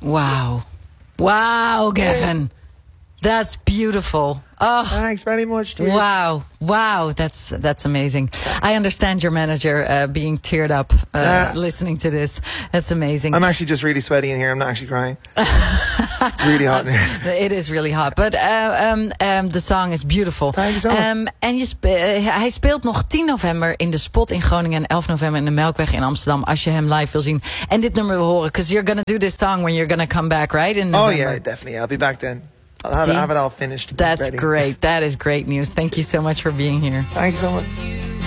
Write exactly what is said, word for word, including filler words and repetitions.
Wow. Wow, Gavin. That's beautiful. Oh, thanks very much. Cheers. Wow, wow, that's that's amazing. I understand your manager uh, being teared up uh, uh, listening to this. That's amazing. I'm actually just really sweaty in here. I'm not actually crying. It's really hot in here. It is really hot, but uh, um, um, the song is beautiful. Thank you so much. Um, en je spe- uh, hij speelt nog tien november in de Spot in Groningen en elf november in de Melkweg in Amsterdam. Als je hem live wil zien en dit nummer wil horen, because you're gonna do this song when you're gonna come back, right? In oh yeah, definitely. I'll be back then. I'll have, it, have it all finished. That's ready. great. That is great news. Thank you so much for being here. Thank you so much.